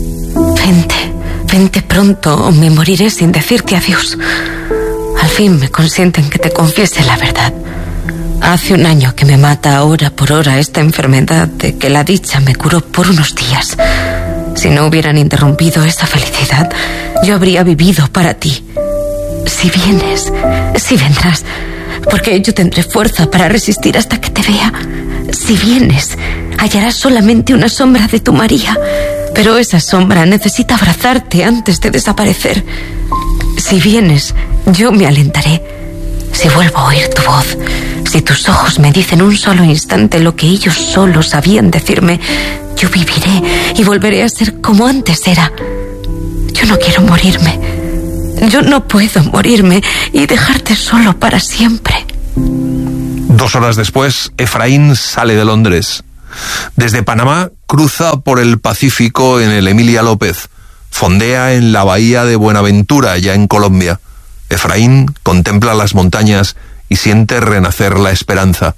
Vente pronto o me moriré sin decirte adiós. Al fin me consienten que te confiese la verdad. Hace 1 año que me mata hora por hora esta enfermedad de que la dicha me curó por unos días. Si no hubieran interrumpido esa felicidad, yo habría vivido para ti. Si vienes, si vendrás, porque yo tendré fuerza para resistir hasta que te vea. Si vienes, hallarás solamente una sombra de tu María, pero esa sombra necesita abrazarte antes de desaparecer. Si vienes, yo me alentaré. Si vuelvo a oír tu voz, Si tus ojos me dicen un solo instante lo que ellos solo sabían decirme, yo viviré y volveré a ser como antes era. Yo no quiero morirme. Yo no puedo morirme y dejarte solo para siempre. 2 horas después, Efraín sale de Londres. Desde Panamá cruza por el Pacífico en el Emilia López. Fondea en la bahía de Buenaventura, ya en Colombia. Efraín contempla las montañas y siente renacer la esperanza.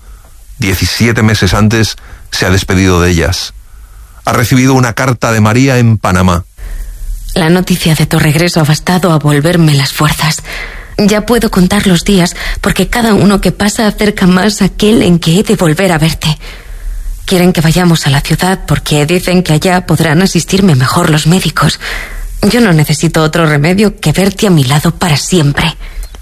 17 meses antes se ha despedido de ellas. Ha recibido una carta de María en Panamá. La noticia de tu regreso ha bastado a volverme las fuerzas. Ya puedo contar los días, porque cada uno que pasa acerca más a aquel en que he de volver a verte. Quieren que vayamos a la ciudad porque dicen que allá podrán asistirme mejor los médicos. Yo no necesito otro remedio que verte a mi lado para siempre.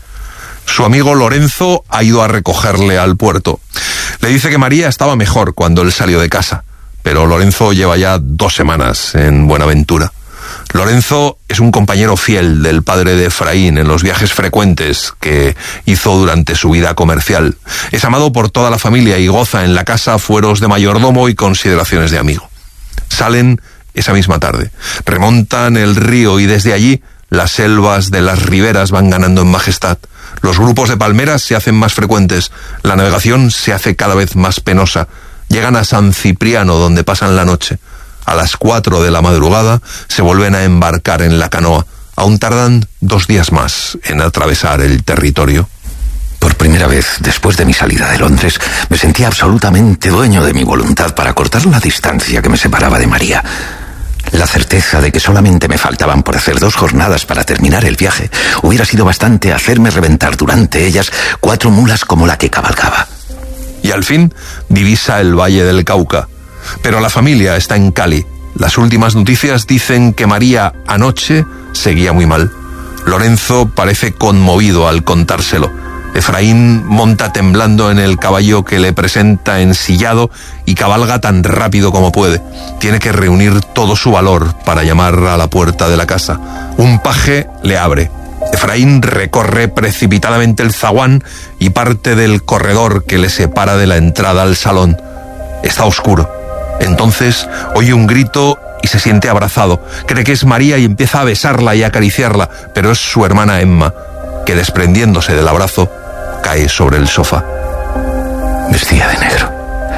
Su amigo Lorenzo ha ido a recogerle al puerto. Le dice que María estaba mejor cuando él salió de casa, pero Lorenzo lleva ya 2 semanas en Buenaventura. Lorenzo es un compañero fiel del padre de Efraín en los viajes frecuentes que hizo durante su vida comercial. Es amado por toda la familia y goza en la casa fueros de mayordomo y consideraciones de amigo. Salen esa misma tarde, remontan el río y desde allí las selvas de las riberas van ganando en majestad. Los grupos de palmeras se hacen más frecuentes, la navegación se hace cada vez más penosa. Llegan a San Cipriano, donde pasan la noche. A las 4 de la madrugada se vuelven a embarcar en la canoa. Aún tardan 2 días más en atravesar el territorio. Por primera vez, después de mi salida de Londres, me sentía absolutamente dueño de mi voluntad para cortar la distancia que me separaba de María. La certeza de que solamente me faltaban por hacer 2 jornadas para terminar el viaje hubiera sido bastante a hacerme reventar durante ellas 4 mulas como la que cabalgaba. Y al fin divisa el Valle del Cauca. Pero la familia está en Cali. Las últimas noticias dicen que María anoche seguía muy mal. Lorenzo parece conmovido al contárselo. Efraín monta temblando en el caballo que le presenta ensillado y cabalga tan rápido como puede. Tiene que reunir todo su valor para llamar a la puerta de la casa. Un paje le abre. Efraín recorre precipitadamente el zaguán y parte del corredor que le separa de la entrada al salón. Está oscuro. Entonces oye un grito y se siente abrazado. Cree que es María y empieza a besarla y a acariciarla, pero es su hermana Emma, que desprendiéndose del abrazo, cae sobre el sofá. Vestía de negro,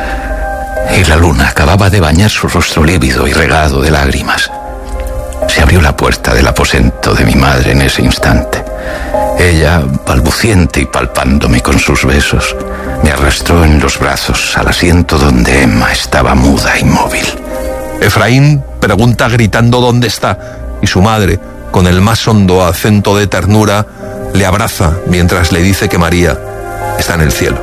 y la luna acababa de bañar su rostro lívido y regado de lágrimas. Se abrió la puerta del aposento de mi madre en ese instante. Ella, balbuciente y palpándome con sus besos, me arrastró en los brazos al asiento donde Emma estaba muda e inmóvil. Efraín pregunta gritando dónde está, y su madre, con el más hondo acento de ternura, le abraza mientras le dice que María está en el cielo.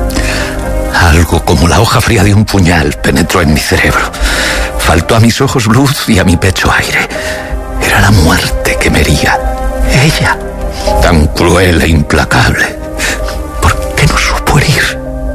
Algo como la hoja fría de un puñal penetró en mi cerebro. Faltó a mis ojos luz y a mi pecho aire. Era la muerte que me hería. Ella, tan cruel e implacable. ¿Por qué no supo herir?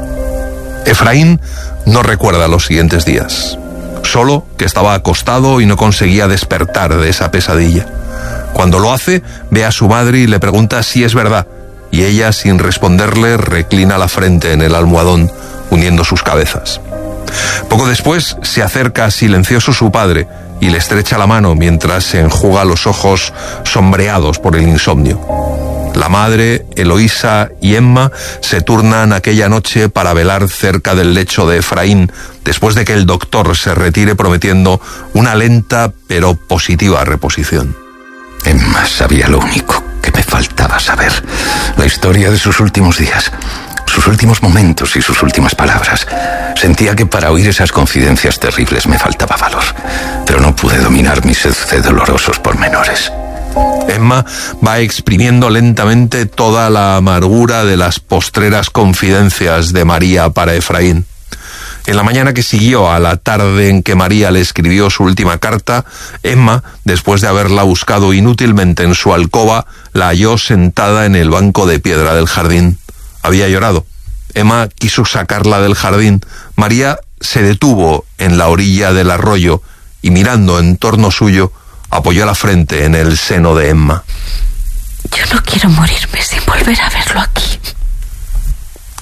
Efraín no recuerda los siguientes días. Solo que estaba acostado y no conseguía despertar de esa pesadilla. Cuando lo hace, ve a su madre y le pregunta si es verdad, y ella, sin responderle, reclina la frente en el almohadón, uniendo sus cabezas. Poco después se acerca silencioso su padre y le estrecha la mano mientras se enjuga los ojos sombreados por el insomnio. La madre, Eloísa y Emma se turnan aquella noche para velar cerca del lecho de Efraín, después de que el doctor se retire prometiendo una lenta pero positiva reposición. Emma sabía lo único que me faltaba saber: la historia de sus últimos días, sus últimos momentos y sus últimas palabras. Sentía que para oír esas confidencias terribles me faltaba valor, pero no pude dominar mi sed de dolorosos pormenores. Emma va exprimiendo lentamente toda la amargura de las postreras confidencias de María para Efraín. En la mañana que siguió a la tarde en que María le escribió su última carta, Emma, después de haberla buscado inútilmente en su alcoba, la halló sentada en el banco de piedra del jardín. Había llorado. Emma quiso sacarla del jardín. María se detuvo en la orilla del arroyo y, mirando en torno suyo, apoyó la frente en el seno de Emma. Yo no quiero morirme sin volver a verlo aquí.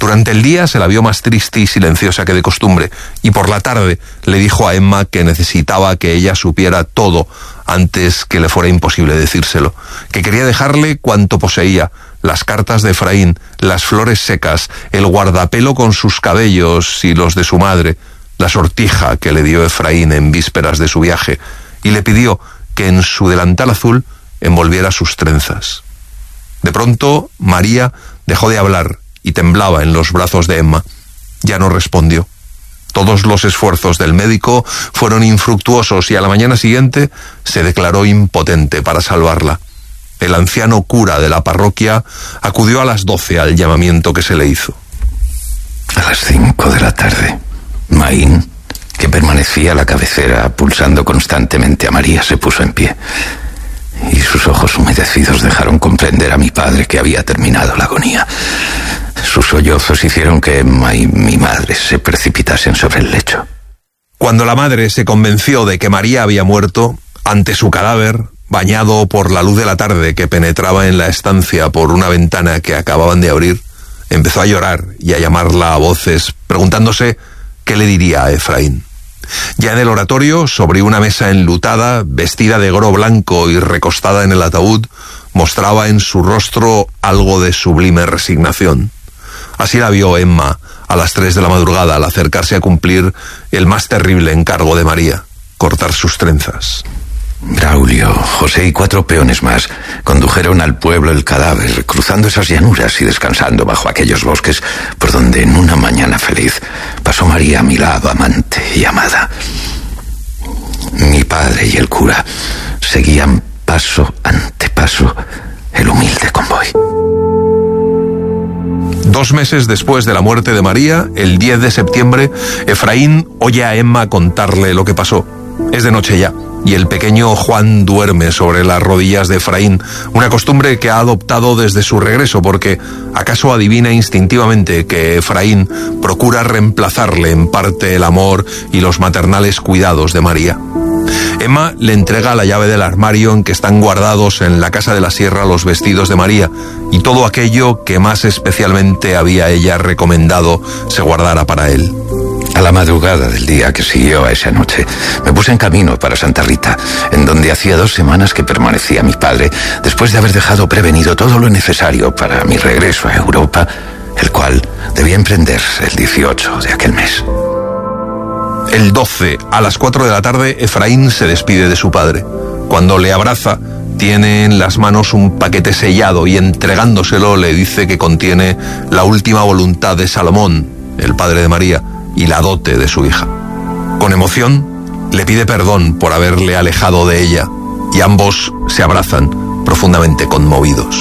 Durante el día se la vio más triste y silenciosa que de costumbre, y por la tarde le dijo a Emma que necesitaba que ella supiera todo antes que le fuera imposible decírselo, que quería dejarle cuanto poseía: las cartas de Efraín, las flores secas, el guardapelo con sus cabellos y los de su madre, la sortija que le dio Efraín en vísperas de su viaje, y le pidió que en su delantal azul envolviera sus trenzas. De pronto, María dejó de hablar y temblaba en los brazos de Emma. Ya no respondió. Todos los esfuerzos del médico fueron infructuosos y a la mañana siguiente se declaró impotente para salvarla. El anciano cura de la parroquia acudió a las 12 al llamamiento que se le hizo. A las 5 de la tarde, Maín, que permanecía a la cabecera pulsando constantemente a María, se puso en pie, y sus ojos humedecidos dejaron comprender a mi padre que había terminado la agonía. Sus sollozos hicieron que Emma y mi madre se precipitasen sobre el lecho. Cuando la madre se convenció de que María había muerto, ante su cadáver, bañado por la luz de la tarde que penetraba en la estancia por una ventana que acababan de abrir, empezó a llorar y a llamarla a voces, preguntándose qué le diría a Efraín. Ya en el oratorio, sobre una mesa enlutada, vestida de gro blanco y recostada en el ataúd, mostraba en su rostro algo de sublime resignación. Así la vio Emma a las 3 de la madrugada al acercarse a cumplir el más terrible encargo de María: cortar sus trenzas. Braulio, José y 4 peones más condujeron al pueblo el cadáver, cruzando esas llanuras y descansando bajo aquellos bosques por donde en una mañana feliz pasó María a mi lado, amante y amada. Mi padre y el cura seguían paso ante paso el humilde convoy. 2 meses después de la muerte de María, el 10 de septiembre, Efraín oye a Emma contarle lo que pasó. Es de noche ya, y el pequeño Juan duerme sobre las rodillas de Efraín, una costumbre que ha adoptado desde su regreso, porque acaso adivina instintivamente que Efraín procura reemplazarle en parte el amor y los maternales cuidados de María. Emma le entrega la llave del armario en que están guardados en la casa de la sierra los vestidos de María y todo aquello que más especialmente había ella recomendado se guardara para él. A la madrugada del día que siguió a esa noche, me puse en camino para Santa Rita, en donde hacía 2 semanas que permanecía mi padre, después de haber dejado prevenido todo lo necesario para mi regreso a Europa, el cual debía emprender el 18 de aquel mes. El 12, a las 4 de la tarde, Efraín se despide de su padre. Cuando le abraza, tiene en las manos un paquete sellado y entregándoselo le dice que contiene la última voluntad de Salomón, el padre de María, y la dote de su hija. Con emoción, le pide perdón por haberle alejado de ella, y ambos se abrazan, profundamente conmovidos.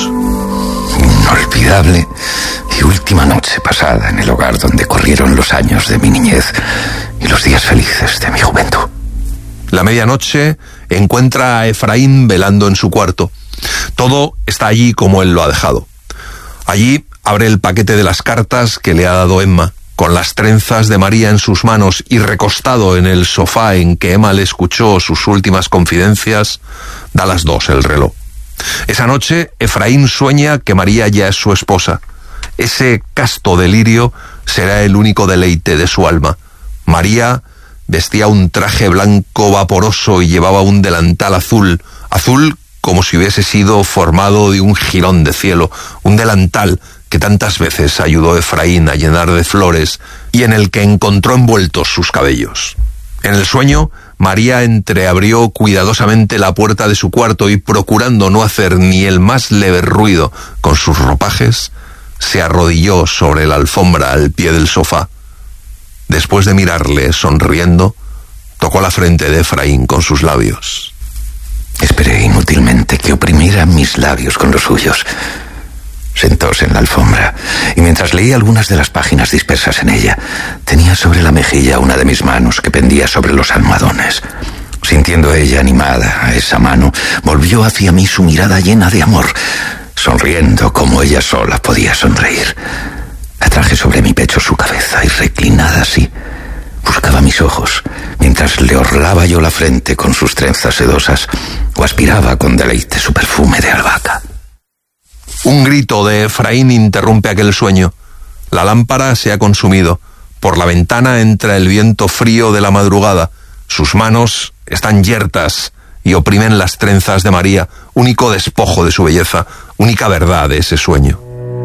Inolvidable y última noche pasada en el hogar donde corrieron los años de mi niñez y los días felices de mi juventud. La medianoche encuentra a Efraín velando en su cuarto. Todo está allí como él lo ha dejado. Allí abre el paquete de las cartas que le ha dado Emma, con las trenzas de María en sus manos, y recostado en el sofá en que Emma le escuchó sus últimas confidencias, da las 2 el reloj. Esa noche, Efraín sueña que María ya es su esposa. Ese casto delirio será el único deleite de su alma. María vestía un traje blanco vaporoso y llevaba un delantal azul, azul como si hubiese sido formado de un jirón de cielo, un delantal que tantas veces ayudó a Efraín a llenar de flores y en el que encontró envueltos sus cabellos. En el sueño, María entreabrió cuidadosamente la puerta de su cuarto y, procurando no hacer ni el más leve ruido con sus ropajes, se arrodilló sobre la alfombra al pie del sofá. Después de mirarle sonriendo, tocó la frente de Efraín con sus labios. Esperé inútilmente que oprimiera mis labios con los suyos. Sentóse en la alfombra y mientras leía algunas de las páginas dispersas en ella, tenía sobre la mejilla una de mis manos que pendía sobre los almohadones. Sintiendo ella animada a esa mano, volvió hacia mí su mirada llena de amor, sonriendo como ella sola podía sonreír. Atraje sobre mi pecho su cabeza y, reclinada así, buscaba mis ojos, mientras le orlaba yo la frente con sus trenzas sedosas o aspiraba con deleite su perfume de albahaca. Un grito de Efraín interrumpe aquel sueño. La lámpara se ha consumido. Por la ventana entra el viento frío de la madrugada. Sus manos están yertas y oprimen las trenzas de María, único despojo de su belleza, única verdad de ese sueño.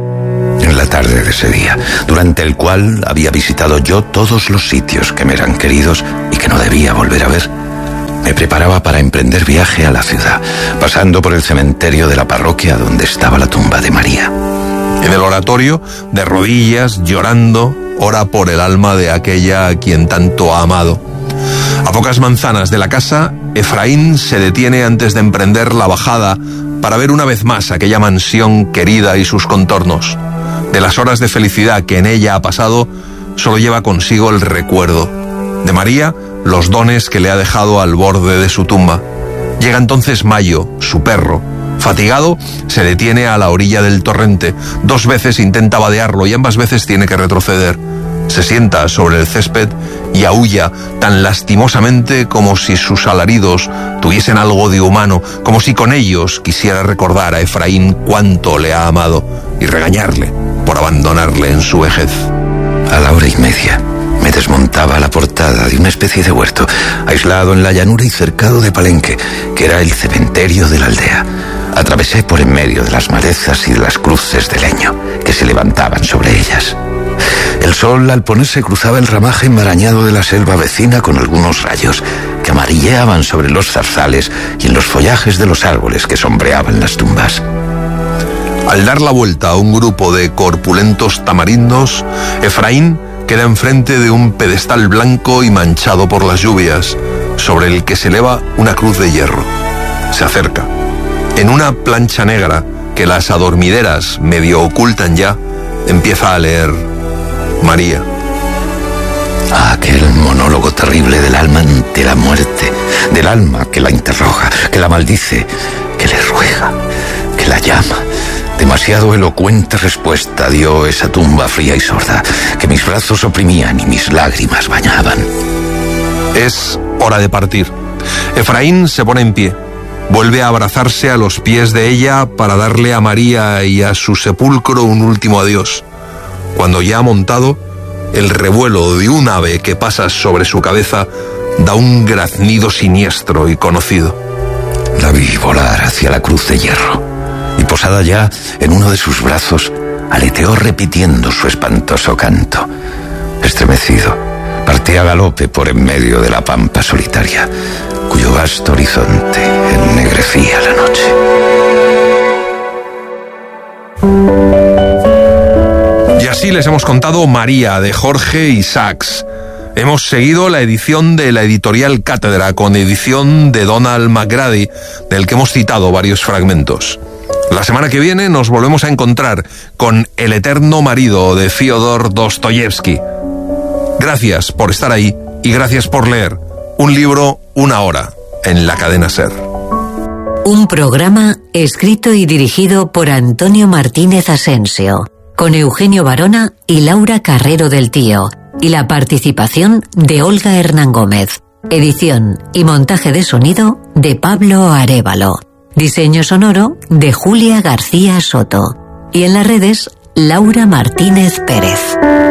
En la tarde de ese día, durante el cual había visitado yo todos los sitios que me eran queridos y que no debía volver a ver, me preparaba para emprender viaje a la ciudad, pasando por el cementerio de la parroquia donde estaba la tumba de María. En el oratorio, de rodillas, llorando, ora por el alma de aquella a quien tanto ha amado. A pocas manzanas de la casa, Efraín se detiene antes de emprender la bajada para ver una vez más aquella mansión querida y sus contornos. De las horas de felicidad que en ella ha pasado, solo lleva consigo el recuerdo. De María, los dones que le ha dejado al borde de su tumba. Llega entonces Mayo, su perro. Fatigado, se detiene a la orilla del torrente. 2 veces intenta vadearlo y ambas veces tiene que retroceder. Se sienta sobre el césped y aúlla tan lastimosamente como si sus alaridos tuviesen algo de humano, como si con ellos quisiera recordar a Efraín cuánto le ha amado y regañarle por abandonarle en su vejez. A la 1:30 me desmontaba la portada de una especie de huerto, aislado en la llanura y cercado de Palenque, que era el cementerio de la aldea. Atravesé por en medio de las malezas y de las cruces de leño que se levantaban sobre ellas. El sol, al ponerse, cruzaba el ramaje enmarañado de la selva vecina con algunos rayos que amarilleaban sobre los zarzales y en los follajes de los árboles que sombreaban las tumbas. Al dar la vuelta a un grupo de corpulentos tamarindos, Efraín queda enfrente de un pedestal blanco y manchado por las lluvias, sobre el que se eleva una cruz de hierro. Se acerca. En una plancha negra que las adormideras medio ocultan ya, empieza a leer: María. Aquel monólogo terrible del alma ante la muerte, del alma que la interroga, que la maldice, que le ruega, que la llama. Demasiado elocuente respuesta dio esa tumba fría y sorda, que mis brazos oprimían y mis lágrimas bañaban. Es hora de partir. Efraín se pone en pie. Vuelve a abrazarse a los pies de ella para darle a María y a su sepulcro un último adiós. Cuando ya ha montado, el revuelo de un ave que pasa sobre su cabeza da un graznido siniestro y conocido. La vi volar hacia la cruz de hierro y, posada ya en uno de sus brazos, aleteó repitiendo su espantoso canto. Estremecido, partí a galope por en medio de la pampa solitaria, cuyo vasto horizonte ennegrecía la noche. Y así les hemos contado María, de Jorge Isaacs. Hemos seguido la edición de la editorial Cátedra, con edición de Donald McGrady, del que hemos citado varios fragmentos. La semana que viene nos volvemos a encontrar con El eterno marido, de Fyodor Dostoyevsky. Gracias por estar ahí y gracias por leer. Un libro, una hora, en la cadena SER. Un programa escrito y dirigido por Antonio Martínez Asensio, con Eugenio Barona y Laura Carrero del Tío, y la participación de Olga Hernán Gómez. Edición y montaje de sonido de Pablo Arévalo. Diseño sonoro de Julia García Soto. Y en las redes, Laura Martínez Pérez.